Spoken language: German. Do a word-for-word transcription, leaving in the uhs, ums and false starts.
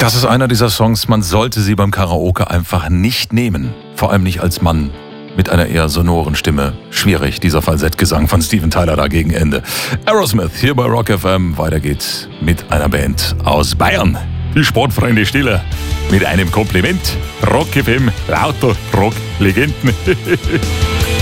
Das ist einer dieser Songs, man sollte sie beim Karaoke einfach nicht nehmen. Vor allem nicht als Mann mit einer eher sonoren Stimme. Schwierig, dieser Falsettgesang von Steven Tyler da gegen Ende. Aerosmith hier bei Rock F M. Weiter geht's mit einer Band aus Bayern. Die Sportfreunde Stiller mit einem Kompliment. Rock F M, lauter Rock-Legenden.